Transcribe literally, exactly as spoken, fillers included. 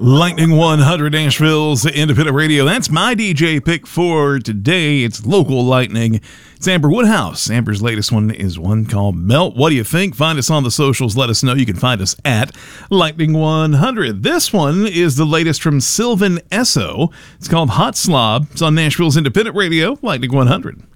Lightning one hundred, Nashville's independent radio. That's my D J pick for today. It's local lightning. It's Amber Woodhouse. Amber's latest one is one called Melt. What do you think? Find us on the socials. Let us know. You can find us at Lightning one hundred. This one is the latest from Sylvan Esso. It's called Hot Slob. It's on Nashville's independent radio, Lightning one hundred.